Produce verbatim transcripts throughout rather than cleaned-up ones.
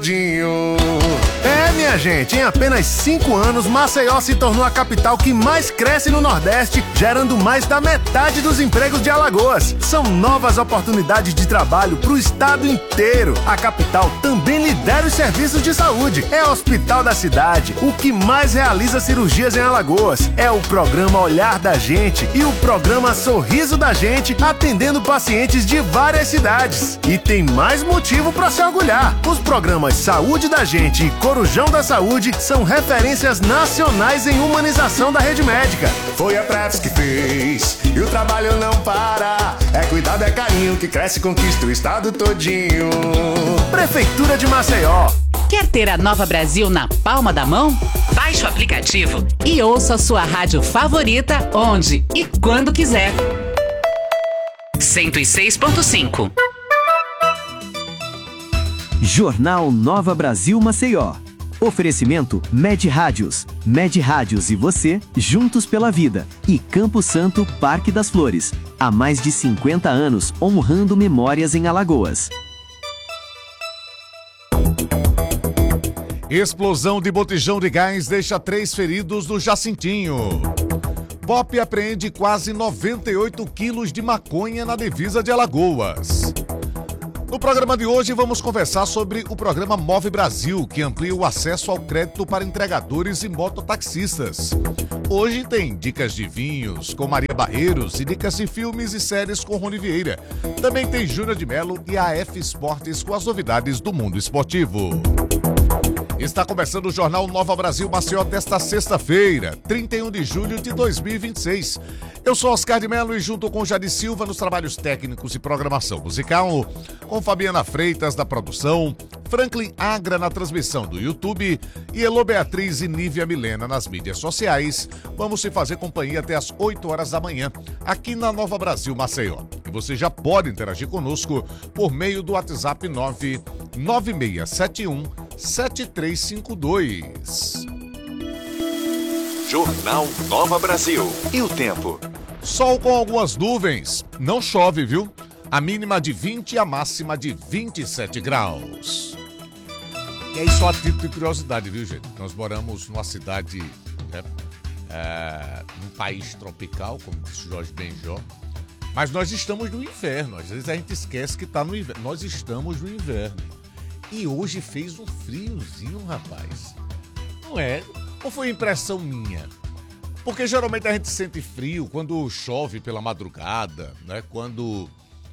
É, minha gente, em apenas cinco anos, Maceió se tornou a capital que mais cresce no Nordeste, gerando mais da metade dos empregos de Alagoas. São novas oportunidades de trabalho para o estado inteiro. A capital também lidera os serviços de saúde. É Hospital da Cidade, o que mais realiza cirurgias em Alagoas. É o programa Olhar da Gente e o programa Sorriso da Gente, atendendo pacientes de várias cidades. E tem mais motivo para se orgulhar. Os programas Saúde da Gente e Corujão da Saúde são referências nacionais em humanização da rede médica. Foi a Preps que fez e o trabalho não para. É cuidado, é carinho que cresce e conquista o estado todinho. Prefeitura de Maceió. Quer ter a Nova Brasil na palma da mão? Baixe o aplicativo e ouça a sua rádio favorita onde e quando quiser. cento e seis ponto cinco. Jornal Nova Brasil Maceió. Oferecimento Med Rádios. Med Rádios e você, juntos pela vida. E Campo Santo, Parque das Flores. Há mais de cinquenta anos, honrando memórias em Alagoas. Explosão de botijão de gás deixa três feridos no Jacintinho. B O P apreende quase noventa e oito quilos de maconha na divisa de Alagoas. No programa de hoje vamos conversar sobre o programa Move Brasil, que amplia o acesso ao crédito para entregadores e mototaxistas. Hoje tem dicas de vinhos com Maria Barreiros e dicas de filmes e séries com Rony Vieira. Também tem Júnior de Melo e a F Esportes com as novidades do mundo esportivo. Está começando o Jornal Nova Brasil Maceió desta sexta-feira, trinta e um de julho de dois mil e vinte e seis. Eu sou Oscar de Melo e junto com Jadi Silva nos trabalhos técnicos e programação musical, com Fabiana Freitas na produção, Franklin Agra na transmissão do YouTube e Elô Beatriz e Nívia Milena nas mídias sociais. Vamos se fazer companhia até as oito horas da manhã, aqui na Nova Brasil Maceió. E você já pode interagir conosco por meio do WhatsApp nove nove seis sete um sete três cinco dois. Jornal Nova Brasil. E o tempo? Sol com algumas nuvens. Não chove, viu? A mínima de vinte e a máxima de vinte e sete graus. E aí, só a título de curiosidade, viu, gente? Nós moramos numa cidade, né, é, num país tropical, como disse Jorge Benjó. Mas nós estamos no inverno. Às vezes a gente esquece que está no inverno. Nós estamos no inverno. E hoje fez um friozinho, rapaz. Não é? Ou foi impressão minha? Porque geralmente a gente sente frio quando chove pela madrugada, né? Quando,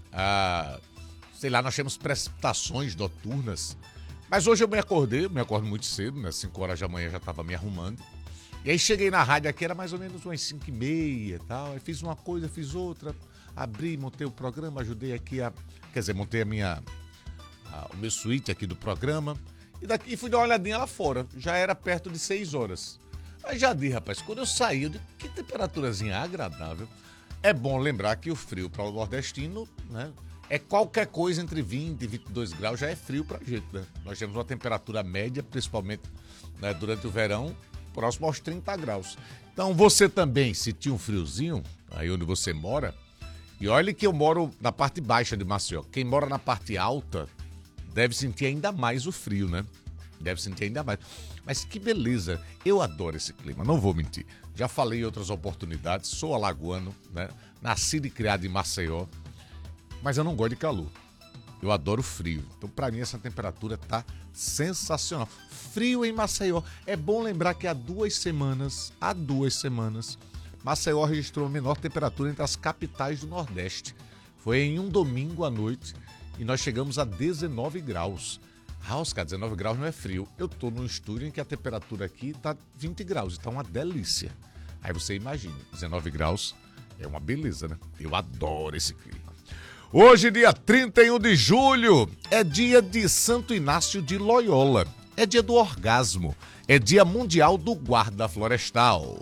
ah, sei lá, nós temos precipitações noturnas. Mas hoje eu me acordei, eu me acordo muito cedo, né? cinco horas da manhã já estava me arrumando. E aí cheguei na rádio aqui, era mais ou menos umas cinco e meia e tal. Aí fiz uma coisa, fiz outra, abri, montei o programa, ajudei aqui a... Quer dizer, montei a minha... A, o meu suíte aqui do programa. E daqui fui dar uma olhadinha lá fora. Já era perto de seis horas. Aí já disse, rapaz, quando eu saí, eu disse, que temperaturazinha agradável. É bom lembrar que o frio para o nordestino, né, é qualquer coisa entre vinte e vinte e dois graus, já é frio pra gente, né? Nós temos uma temperatura média, principalmente, né, durante o verão, próximo aos trinta graus. Então você também sentiu um friozinho, aí onde você mora, e olha que eu moro na parte baixa de Maceió. Quem mora na parte alta deve sentir ainda mais o frio, né? Deve sentir ainda mais. Mas que beleza, eu adoro esse clima, não vou mentir. Já falei em outras oportunidades, sou alagoano, né? Nascido e criado em Maceió, mas eu não gosto de calor. Eu adoro frio. Então, pra mim, essa temperatura tá sensacional. Frio em Maceió. É bom lembrar que há duas semanas, há duas semanas, Maceió registrou a menor temperatura entre as capitais do Nordeste. Foi em um domingo à noite e nós chegamos a dezenove graus. Ah, Oscar, dezenove graus não é frio. Eu tô num estúdio em que a temperatura aqui tá vinte graus, então é uma delícia. Aí você imagina, dezenove graus é uma beleza, né? Eu adoro esse clima. Hoje, dia trinta e um de julho, é dia de Santo Inácio de Loyola. É dia do orgasmo. É dia mundial do guarda florestal.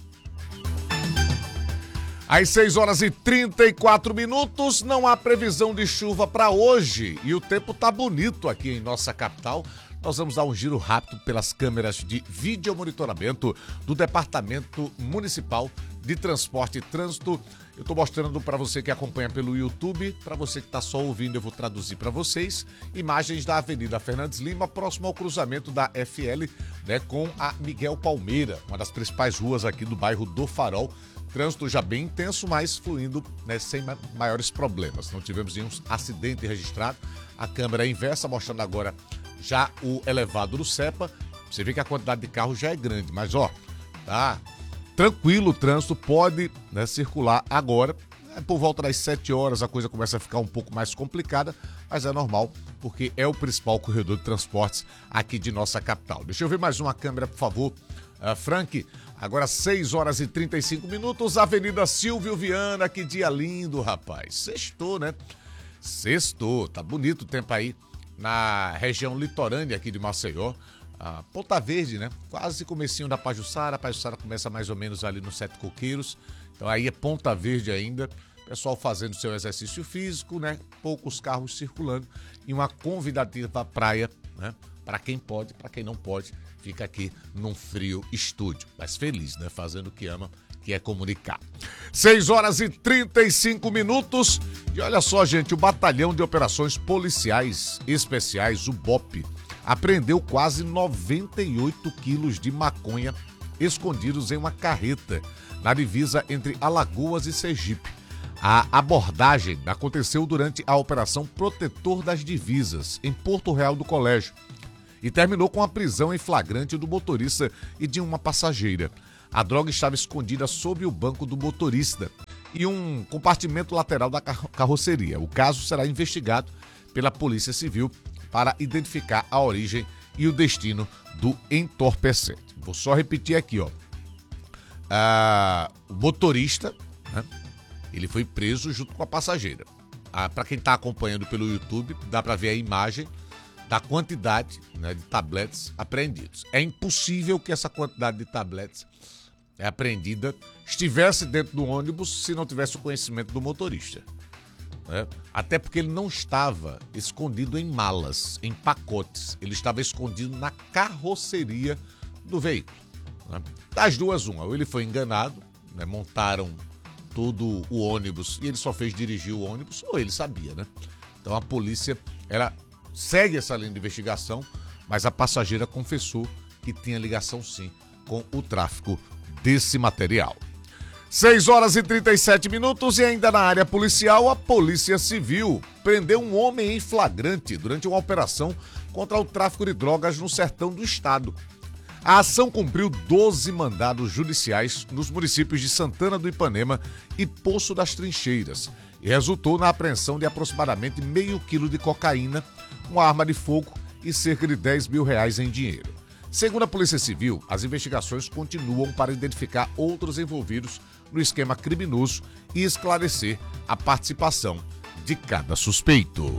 Às seis horas e trinta e quatro minutos, não há previsão de chuva para hoje e o tempo tá bonito aqui em nossa capital. Nós vamos dar um giro rápido pelas câmeras de videomonitoramento do Departamento Municipal de Transporte e Trânsito. Eu estou mostrando para você que acompanha pelo YouTube, para você que está só ouvindo, eu vou traduzir para vocês. Imagens da Avenida Fernandes Lima, próximo ao cruzamento da F L, né, com a Miguel Palmeira, uma das principais ruas aqui do bairro do Farol. Trânsito já bem intenso, mas fluindo, né, sem maiores problemas. Não tivemos nenhum acidente registrado. A câmera é inversa, mostrando agora já o elevado do Cepa. Você vê que a quantidade de carros já é grande, mas ó, tá tranquilo o trânsito, pode, né, circular agora. Por volta das sete horas a coisa começa a ficar um pouco mais complicada, mas é normal, porque é o principal corredor de transportes aqui de nossa capital. Deixa eu ver mais uma câmera, por favor. Uh, Frank, agora seis horas e trinta e cinco minutos, Avenida Silvio Viana, que dia lindo, rapaz. Sextou, né? Sextou, tá bonito o tempo aí na região litorânea aqui de Maceió. Ah, Ponta Verde, né? Quase comecinho da Pajuçara. A Pajuçara começa mais ou menos ali no Sete Coqueiros. Então aí é Ponta Verde ainda. Pessoal fazendo seu exercício físico, né? Poucos carros circulando e uma convidativa praia, né? Para quem pode, para quem não pode, fica aqui num frio estúdio. Mas feliz, né? Fazendo o que ama, que é comunicar. seis horas e trinta e cinco minutos. E olha só, gente, o Batalhão de Operações Policiais Especiais, o B O P, apreendeu quase noventa e oito quilos de maconha escondidos em uma carreta na divisa entre Alagoas e Sergipe. A abordagem aconteceu durante a Operação Protetor das Divisas, em Porto Real do Colégio, e terminou com a prisão em flagrante do motorista e de uma passageira. A droga estava escondida sob o banco do motorista e um compartimento lateral da carroceria. O caso será investigado pela Polícia Civil para identificar a origem e o destino do entorpecente. Vou só repetir aqui, ó. Ah, o motorista, né, ele foi preso junto com a passageira. Ah, para quem está acompanhando pelo YouTube, dá para ver a imagem da quantidade, né, de tabletes apreendidos. É impossível que essa quantidade de tabletes é apreendida estivesse dentro do ônibus se não tivesse o conhecimento do motorista. É, até porque ele não estava escondido em malas, em pacotes. Ele estava escondido na carroceria do veículo. Né? Das duas, uma. Ou ele foi enganado, né? Montaram todo o ônibus e ele só fez dirigir o ônibus, ou ele sabia, né? Então a polícia, ela segue essa linha de investigação, mas a passageira confessou que tinha ligação, sim, com o tráfico desse material. seis horas e trinta e sete minutos e ainda na área policial, a Polícia Civil prendeu um homem em flagrante durante uma operação contra o tráfico de drogas no sertão do estado. A ação cumpriu doze mandados judiciais nos municípios de Santana do Ipanema e Poço das Trincheiras e resultou na apreensão de aproximadamente meio quilo de cocaína, uma arma de fogo e cerca de dez mil reais em dinheiro. Segundo a Polícia Civil, as investigações continuam para identificar outros envolvidos no esquema criminoso e esclarecer a participação de cada suspeito.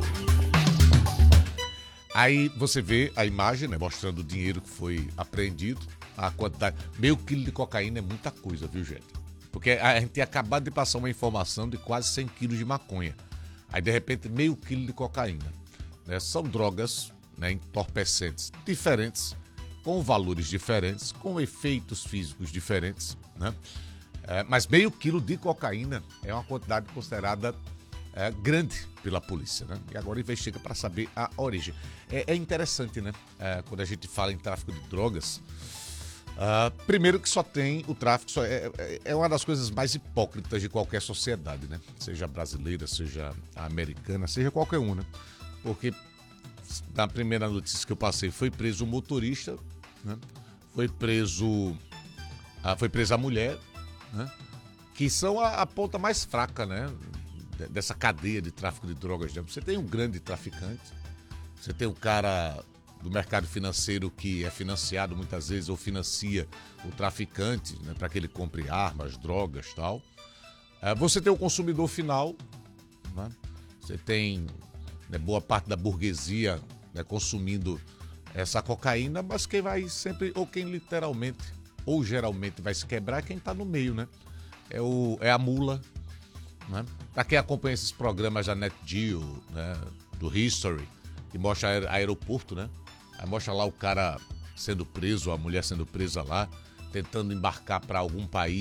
Aí você vê a imagem, né, mostrando o dinheiro que foi apreendido, a quantidade. Meio quilo de cocaína é muita coisa, viu, gente? Porque a gente tinha acabado de passar uma informação de quase cem quilos de maconha. Aí, de repente, meio quilo de cocaína. Né? São drogas, né, entorpecentes diferentes, com valores diferentes, com efeitos físicos diferentes, né? É, mas meio quilo de cocaína é uma quantidade considerada é, grande pela polícia, né? E agora investiga para saber a origem. É, é interessante, né? É, quando a gente fala em tráfico de drogas, uh, primeiro que só tem o tráfico, só é, é, é uma das coisas mais hipócritas de qualquer sociedade, né? Seja brasileira, seja americana, seja qualquer uma, né? Porque na primeira notícia que eu passei, foi preso o motorista, né? Foi preso a, foi presa a mulher, né? Que são a, a ponta mais fraca, né? Dessa cadeia de tráfico de drogas. Você tem um grande traficante, você tem o cara do mercado financeiro que é financiado muitas vezes ou financia o traficante, né? Para que ele compre armas, drogas e tal. É, você tem o consumidor final, né? Você tem, né, boa parte da burguesia, né, consumindo essa cocaína, mas quem vai sempre, ou quem literalmente, ou geralmente vai se quebrar é quem está no meio, né? É, o, é a mula, né? Para quem acompanha esses programas da NetGeo, né, do History, que mostra aer- aeroporto, né? Aí mostra lá o cara sendo preso, a mulher sendo presa lá, tentando embarcar para algum país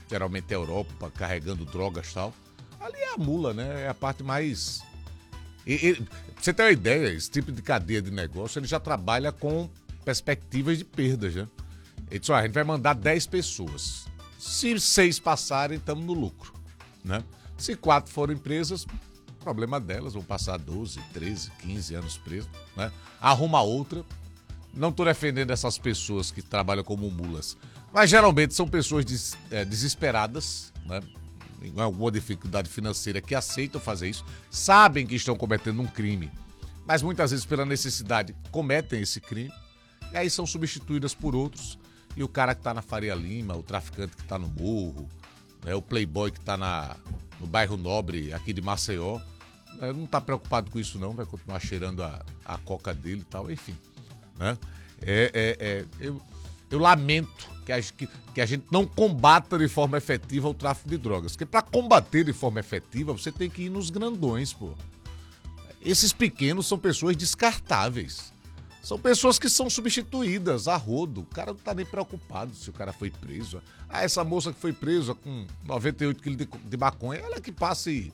geralmente é a Europa, carregando drogas e tal. Ali é a mula, né? É a parte mais... E, e, pra você ter uma ideia, esse tipo de cadeia de negócio, ele já trabalha com perspectivas de perdas, né? Ele disse, ó, a gente vai mandar dez pessoas. Se seis passarem, estamos no lucro, né? Se quatro forem presas, problema delas, vão passar doze, treze, quinze anos presos, né? Arruma outra. Não estou defendendo essas pessoas que trabalham como mulas, mas geralmente são pessoas des, é, desesperadas, né? Em alguma dificuldade financeira, que aceitam fazer isso, sabem que estão cometendo um crime, mas muitas vezes pela necessidade cometem esse crime, e aí são substituídas por outros, e o cara que está na Faria Lima, o traficante que está no Morro, né, o playboy que está no bairro Nobre aqui de Maceió, né, não está preocupado com isso não, vai continuar cheirando a, a coca dele e tal, enfim, né? É, é, é, eu, eu lamento que a, que, que a gente não combata de forma efetiva o tráfico de drogas. Porque para combater de forma efetiva, você tem que ir nos grandões, pô. Esses pequenos são pessoas descartáveis. São pessoas que são substituídas a rodo. O cara não tá nem preocupado se o cara foi preso. Ah, essa moça que foi presa com noventa e oito quilos de, de maconha, ela que passe,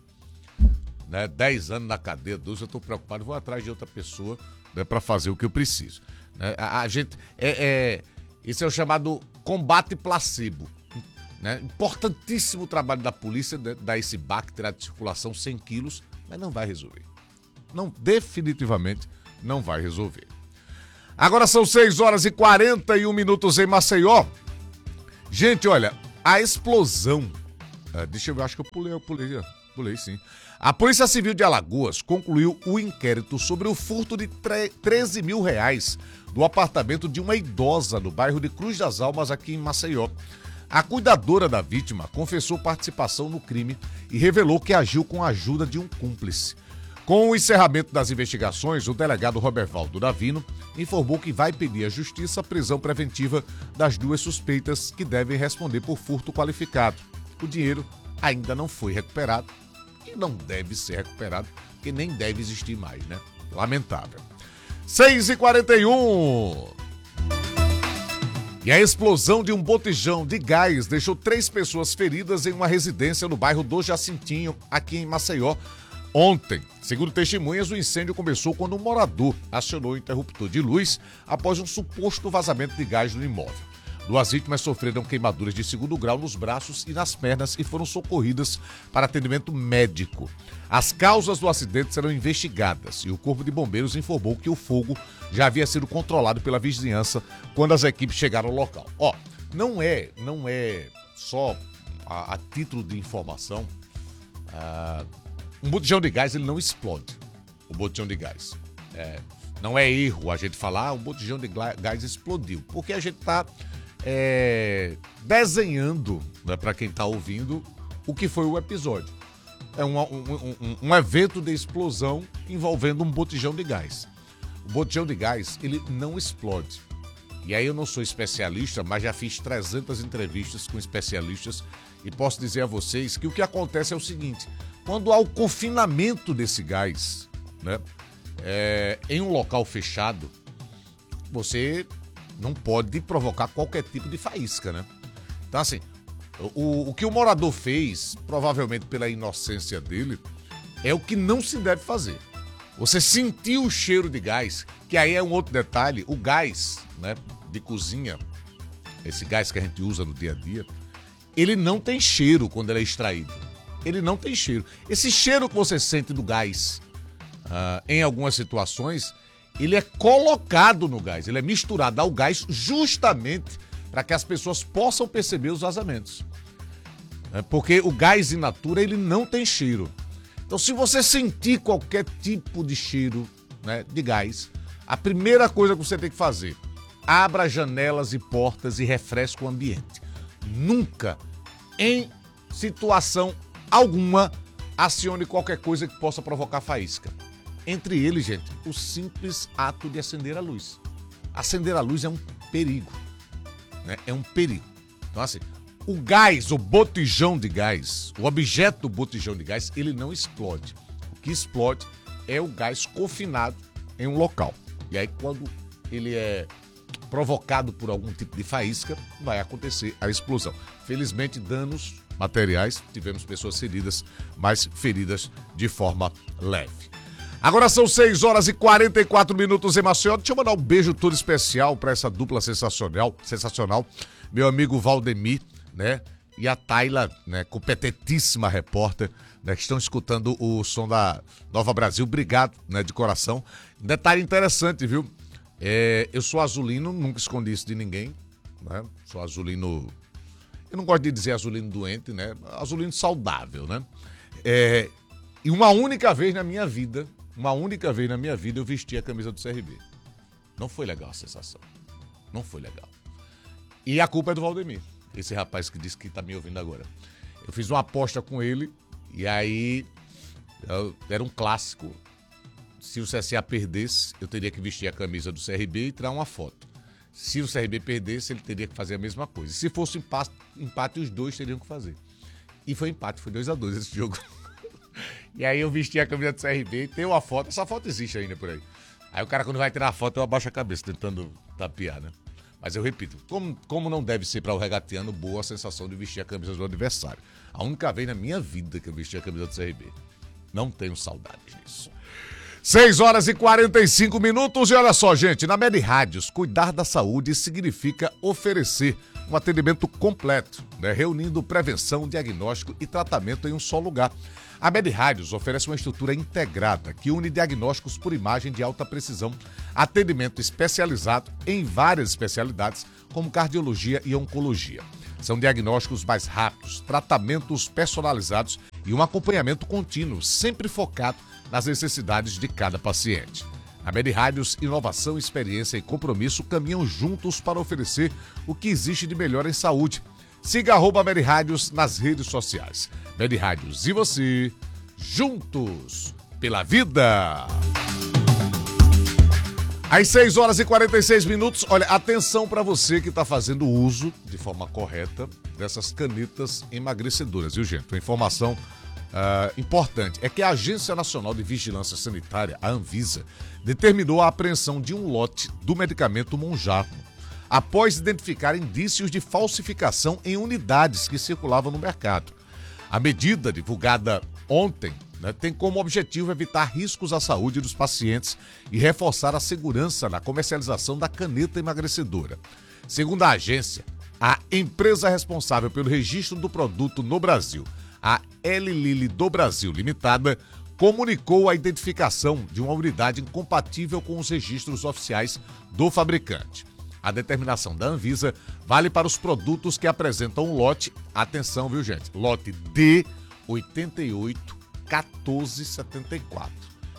né, dez anos na cadeia, doze, eu tô preocupado, vou atrás de outra pessoa, né, para fazer o que eu preciso. Né? A, a gente... é, é Esse é o chamado combate placebo, né? Importantíssimo o trabalho da polícia, né? Dar esse baque, tirar de circulação cem quilos, mas não vai resolver. Não, definitivamente não vai resolver. Agora são seis horas e quarenta e um minutos em Maceió. Gente, olha, a explosão... É, deixa eu ver, acho que eu pulei, eu pulei, pulei sim. A Polícia Civil de Alagoas concluiu o inquérito sobre o furto de treze mil reais do apartamento de uma idosa no bairro de Cruz das Almas, aqui em Maceió. A cuidadora da vítima confessou participação no crime e revelou que agiu com a ajuda de um cúmplice. Com o encerramento das investigações, o delegado Robervaldo Davino informou que vai pedir à Justiça a prisão preventiva das duas suspeitas que devem responder por furto qualificado. O dinheiro ainda não foi recuperado e não deve ser recuperado, porque nem deve existir mais, né? Lamentável. seis e quarenta e um. E a explosão de um botijão de gás deixou três pessoas feridas em uma residência no bairro do Jacintinho, aqui em Maceió, ontem. Segundo testemunhas, o incêndio começou quando um morador acionou o interruptor de luz após um suposto vazamento de gás no imóvel. Duas vítimas sofreram queimaduras de segundo grau nos braços e nas pernas e foram socorridas para atendimento médico. As causas do acidente serão investigadas e o Corpo de Bombeiros informou que o fogo já havia sido controlado pela vizinhança quando as equipes chegaram ao local. Ó, não é, não é só a, a título de informação, ah, um botijão de gás ele não explode, o botijão de gás. É, não é erro a gente falar, ah, um botijão de gás explodiu, porque a gente está É, desenhando, né, para quem está ouvindo, o que foi o episódio. É um, um, um, um evento de explosão envolvendo um botijão de gás. O botijão de gás, ele não explode. E aí eu não sou especialista, mas já fiz trezentas entrevistas com especialistas e posso dizer a vocês que o que acontece é o seguinte: quando há o confinamento desse gás, né, é, em um local fechado, você não pode provocar qualquer tipo de faísca, né? Então, assim, o, o que o morador fez, provavelmente pela inocência dele, é o que não se deve fazer. Você sentiu o cheiro de gás, que aí é um outro detalhe, o gás, né, de cozinha, esse gás que a gente usa no dia a dia, ele não tem cheiro quando ele é extraído. Ele não tem cheiro. Esse cheiro que você sente do gás, uh, em algumas situações, ele é colocado no gás, ele é misturado ao gás justamente para que as pessoas possam perceber os vazamentos. É porque o gás in natura, ele não tem cheiro. Então, se você sentir qualquer tipo de cheiro, né, de gás, a primeira coisa que você tem que fazer, abra janelas e portas e refresque o ambiente. Nunca, em situação alguma, acione qualquer coisa que possa provocar faísca. Entre eles, gente, o simples ato de acender a luz. Acender a luz é um perigo, né? É um perigo. Então, assim, o gás, o botijão de gás, o objeto botijão de gás, ele não explode. O que explode é o gás confinado em um local. E aí, quando ele é provocado por algum tipo de faísca, vai acontecer a explosão. Felizmente, danos materiais, tivemos pessoas feridas, mas feridas de forma leve. Agora são seis horas e quarenta e quatro minutos em Maceió. Deixa eu mandar um beijo todo especial para essa dupla sensacional, sensacional. Meu amigo Valdemir, né? E a Tayla, né? Competentíssima repórter, né? Que estão escutando o som da Nova Brasil. Obrigado, né? De coração. Detalhe interessante, viu? É, eu sou azulino, nunca escondi isso de ninguém, né? Sou azulino... Eu não gosto de dizer azulino doente, né? Azulino saudável, né? É, e uma única vez na minha vida... Uma única vez na minha vida eu vesti a camisa do C R B. Não foi legal a sensação. Não foi legal. E a culpa é do Valdemir, esse rapaz que disse que tá me ouvindo agora. Eu fiz uma aposta com ele e aí eu, era um clássico. Se o C S A perdesse, eu teria que vestir a camisa do C R B e tirar uma foto. Se o C R B perdesse, ele teria que fazer a mesma coisa. Se fosse empate, empate os dois teriam que fazer. E foi empate, foi dois a dois esse jogo. E aí eu vesti a camisa do C R B, tem uma foto, essa foto existe ainda por aí. Aí o cara quando vai tirar a foto eu abaixo a cabeça tentando tapear, né? Mas eu repito, como, como não deve ser para o regatiano boa a sensação de vestir a camisa do adversário. A única vez na minha vida que eu vesti a camisa do C R B. Não tenho saudades disso. seis horas e quarenta e cinco minutos e olha só, gente, na Med Rádios, cuidar da saúde significa oferecer um atendimento completo, né? Reunindo prevenção, diagnóstico e tratamento em um só lugar. A Med Rádios oferece uma estrutura integrada que une diagnósticos por imagem de alta precisão, atendimento especializado em várias especialidades, como cardiologia e oncologia. São diagnósticos mais rápidos, tratamentos personalizados e um acompanhamento contínuo, sempre focado nas necessidades de cada paciente. A Med Rádios, inovação, experiência e compromisso caminham juntos para oferecer o que existe de melhor em saúde. Siga arroba Med Rádios nas redes sociais. Med Rádios e você, juntos pela vida. Às seis horas e quarenta e seis minutos, olha, atenção para você que está fazendo uso de forma correta dessas canetas emagrecedoras, viu, gente? Uma informação uh, importante é que a Agência Nacional de Vigilância Sanitária, a Anvisa, determinou a apreensão de um lote do medicamento Monjarro, após identificar indícios de falsificação em unidades que circulavam no mercado. A medida, divulgada ontem, né, tem como objetivo evitar riscos à saúde dos pacientes e reforçar a segurança na comercialização da caneta emagrecedora. Segundo a agência, a empresa responsável pelo registro do produto no Brasil, a Eli Lilly do Brasil Limitada, comunicou a identificação de uma unidade incompatível com os registros oficiais do fabricante. A determinação da Anvisa vale para os produtos que apresentam um lote, atenção, viu, gente? Lote D oitenta e oito quatorze setenta e quatro.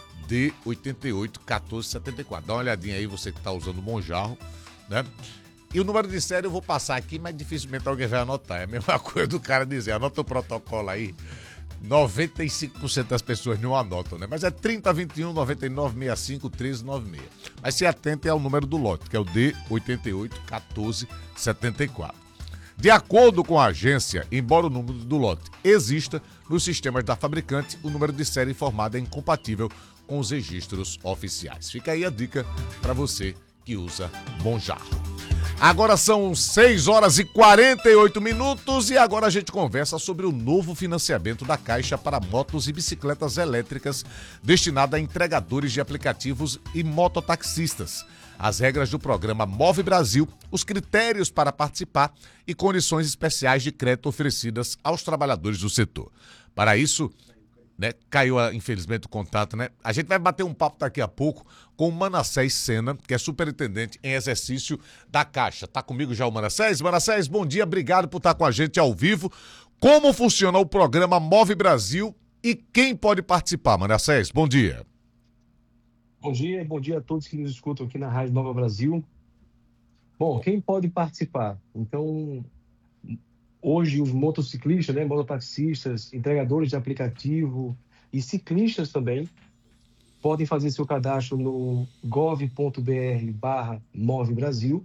D oitenta e oito quatorze setenta e quatro. Dá uma olhadinha aí, você que está usando o Monjarro, né? E o número de série eu vou passar aqui, mas dificilmente alguém vai anotar. É a mesma coisa do cara dizer, anota o protocolo aí. noventa e cinco por cento das pessoas não anotam, né? Mas é trinta, vinte e um, noventa e nove, sessenta e cinco, treze, noventa e seis. Mas se atente ao número do lote, que é o D oitenta e oito quatorze setenta e quatro. De acordo com a agência, embora o número do lote exista, nos sistemas da fabricante, o número de série informado é incompatível com os registros oficiais. Fica aí a dica para você que usa Monjarro. Agora são seis horas e quarenta e oito minutos e agora a gente conversa sobre o novo financiamento da Caixa para motos e bicicletas elétricas destinado a entregadores de aplicativos e mototaxistas. As regras do programa Move Brasil, os critérios para participar e condições especiais de crédito oferecidas aos trabalhadores do setor. Para isso, né, caiu infelizmente o contato, né? A gente vai bater um papo daqui a pouco com o Manassés Sena, que é superintendente em exercício da Caixa. Tá comigo já o Manassés? Manassés, bom dia, obrigado por estar com a gente ao vivo. Como funciona o programa Move Brasil e quem pode participar, Manassés? Bom dia. Bom dia, bom dia a todos que nos escutam aqui na Rádio Nova Brasil. Bom, quem pode participar? Então, hoje os motociclistas, né, mototaxistas, entregadores de aplicativo e ciclistas também podem fazer seu cadastro no gov ponto br barra Move Brasil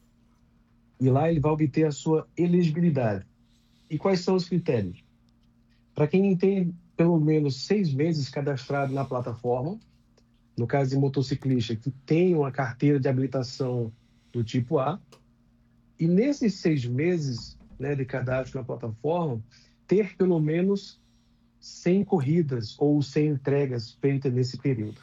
e lá ele vai obter a sua elegibilidade. E quais são os critérios? Para quem tem pelo menos seis meses cadastrado na plataforma, no caso de motociclista que tem uma carteira de habilitação do tipo A, e nesses seis meses, né, de cadastro na plataforma, ter pelo menos cem corridas ou cem entregas feitas nesse período.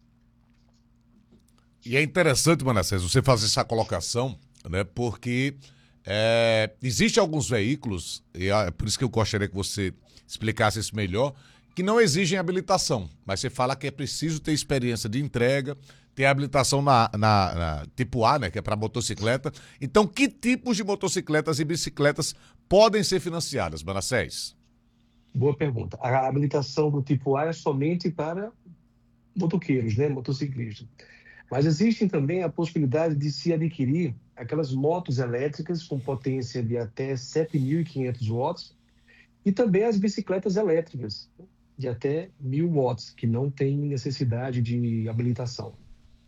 E é interessante, Manassés, você fazer essa colocação, né? Porque é, existem alguns veículos, e é por isso que eu gostaria que você explicasse isso melhor, que não exigem habilitação, mas você fala que é preciso ter experiência de entrega, ter habilitação na, na, na tipo A, né? Que é para motocicleta. Então, que tipos de motocicletas e bicicletas podem ser financiadas, Manassés? Boa pergunta. A habilitação do tipo A é somente para motoqueiros, né? Motociclistas. Mas existem também a possibilidade de se adquirir aquelas motos elétricas com potência de até sete mil e quinhentos watts e também as bicicletas elétricas de até mil watts, que não tem necessidade de habilitação.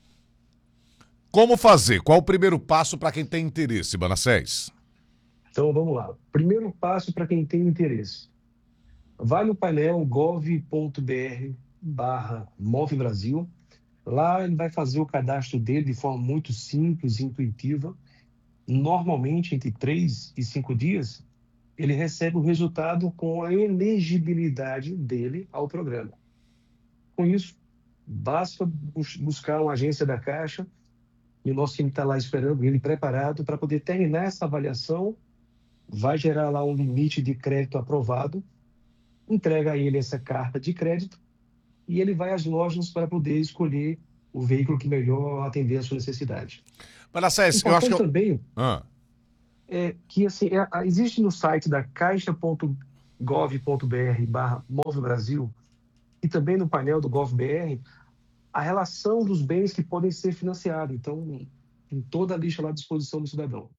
Como fazer? Qual o primeiro passo para quem tem interesse, Manassés? Então, vamos lá. Primeiro passo para quem tem interesse. Vai no painel gov.br barra Move Brasil. Lá ele vai fazer o cadastro dele de forma muito simples e intuitiva. Normalmente, entre três e cinco dias, ele recebe o resultado com a elegibilidade dele ao programa. Com isso, basta bus- buscar uma agência da Caixa e o nosso time está lá esperando ele preparado para poder terminar essa avaliação. Vai gerar lá um limite de crédito aprovado, entrega a ele essa carta de crédito e ele vai às lojas para poder escolher o veículo que melhor atender a sua necessidade. Manassés, eu acho que eu... também Ah. é que assim, é, existe no site da caixa.gov.br barra Move Brasil e também no painel do GovBR a relação dos bens que podem ser financiados. Então, tem toda a lista lá à disposição do cidadão.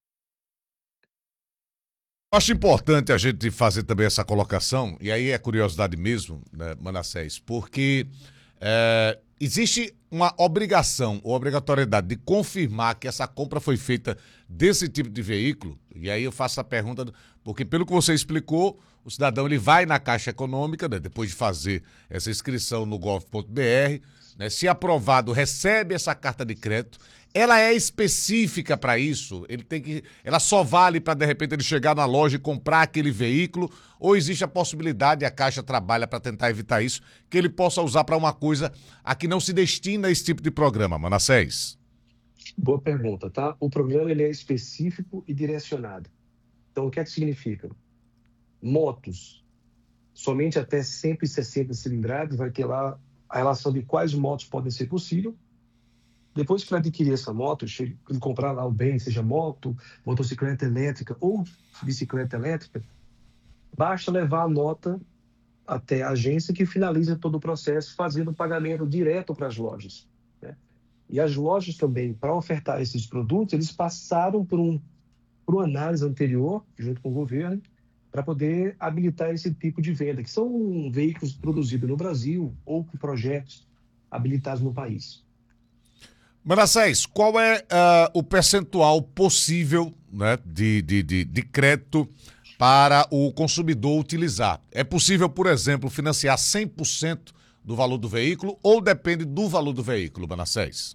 Acho importante a gente fazer também essa colocação, e aí é curiosidade mesmo, né, Manassés, porque é, existe uma obrigação ou obrigatoriedade de confirmar que essa compra foi feita desse tipo de veículo, e aí eu faço a pergunta, porque pelo que você explicou, o cidadão ele vai na Caixa Econômica, né, depois de fazer essa inscrição no gov.br, né, se aprovado, recebe essa carta de crédito. Ela é específica para isso? Ele tem que, ela só vale para, de repente, ele chegar na loja e comprar aquele veículo? Ou existe a possibilidade, a Caixa trabalha para tentar evitar isso, que ele possa usar para uma coisa a que não se destina a esse tipo de programa, Manassés? Boa pergunta, tá? O programa ele é específico e direcionado. Então, o que é que significa? Motos, somente até cento e sessenta cilindradas, vai ter lá a relação de quais motos podem ser possíveis. Depois que ele adquirir essa moto, ele comprar lá o bem, seja moto, motocicleta elétrica ou bicicleta elétrica, basta levar a nota até a agência que finaliza todo o processo, fazendo o pagamento direto para as lojas, né? E as lojas também, para ofertar esses produtos, eles passaram por, um, por uma análise anterior, junto com o governo, para poder habilitar esse tipo de venda, que são veículos produzidos no Brasil ou com projetos habilitados no país. Manassés, qual é uh, o percentual possível, né, de, de, de, de crédito para o consumidor utilizar? É possível, por exemplo, financiar cem por cento do valor do veículo ou depende do valor do veículo, Manassés?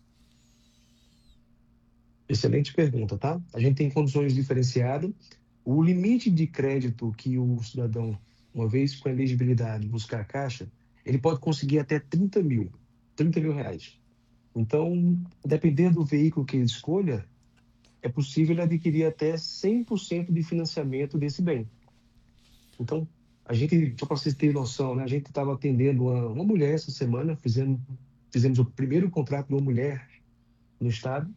Excelente pergunta, tá? A gente tem condições diferenciadas. O limite de crédito que o cidadão, uma vez com a elegibilidade, buscar a Caixa, ele pode conseguir até trinta mil reais. Então, dependendo do veículo que ele escolha, é possível ele adquirir até cem por cento de financiamento desse bem. Então, a gente, só para vocês terem noção, né, a gente estava atendendo uma, uma mulher essa semana, fizemos, fizemos o primeiro contrato de uma mulher no estado,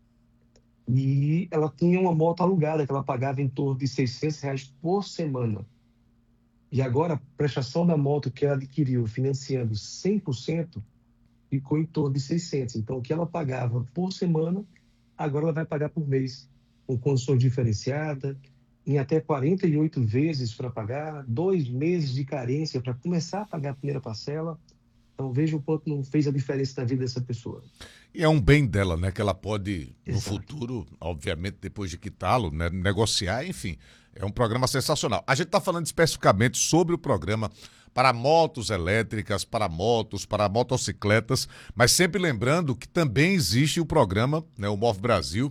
e ela tinha uma moto alugada, que ela pagava em torno de seiscentos reais por semana. E agora, a prestação da moto que ela adquiriu financiando cem por cento, ficou em torno de seiscentos. Então, o que ela pagava por semana, agora ela vai pagar por mês, com condições diferenciadas, em até quarenta e oito vezes para pagar, dois meses de carência para começar a pagar a primeira parcela. Então, veja o quanto não fez a diferença na vida dessa pessoa. E é um bem dela, né? Que ela pode, no Exato. futuro, obviamente, depois de quitá-lo, né, negociar, enfim. É um programa sensacional. A gente está falando especificamente sobre o programa para motos elétricas, para motos, para motocicletas, mas sempre lembrando que também existe o programa, né, o Move Brasil,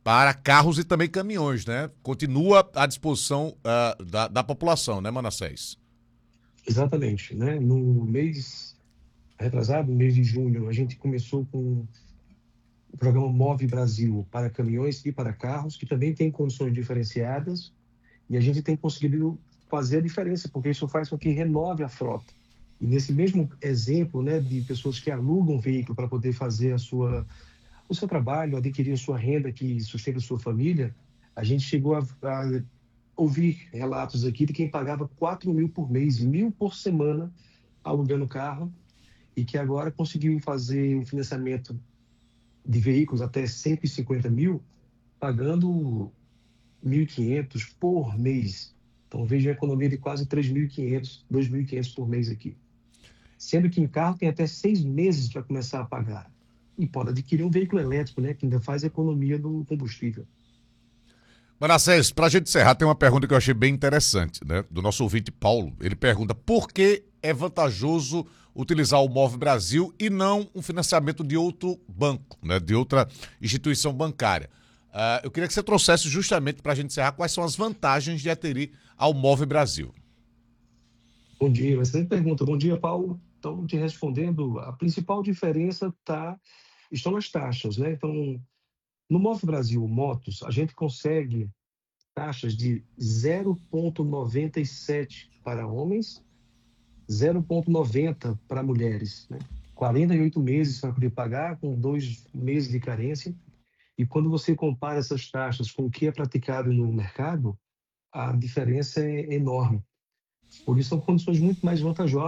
para carros e também caminhões, né? Continua à disposição uh, da, da população, né, Manassés? Exatamente, né? No mês retrasado, no mês de junho, a gente começou com o programa Move Brasil para caminhões e para carros, que também tem condições diferenciadas, e a gente tem conseguido fazer a diferença, porque isso faz com que renove a frota. E nesse mesmo exemplo, né, de pessoas que alugam veículo para poder fazer a sua, o seu trabalho, adquirir a sua renda que sustenta a sua família, a gente chegou a, a ouvir relatos aqui de quem pagava quatro mil por mês, mil por semana, alugando carro, e que agora conseguiu fazer um financiamento de veículos até cento e cinquenta mil, pagando mil e quinhentos por mês. Então, veja a economia de quase três mil e quinhentos, dois mil e quinhentos por mês aqui. Sendo que em carro tem até seis meses para começar a pagar. E pode adquirir um veículo elétrico, né, que ainda faz a economia do combustível. Manassés, para a gente encerrar, tem uma pergunta que eu achei bem interessante, né, do nosso ouvinte Paulo. Ele pergunta por que é vantajoso utilizar o Move Brasil e não um financiamento de outro banco, né, de outra instituição bancária. Uh, eu queria que você trouxesse justamente para a gente encerrar quais são as vantagens de aderir ao Move Brasil. Bom dia, excelente pergunta. Bom dia, Paulo. Então, te respondendo, a principal diferença tá, estão nas taxas, né? Então, no Move Brasil Motos, a gente consegue taxas de zero vírgula noventa e sete para homens, zero vírgula noventa para mulheres, né? quarenta e oito meses para poder pagar, com dois meses de carência. E quando você compara essas taxas com o que é praticado no mercado, a diferença é enorme. Por isso, são condições muito mais vantajosas.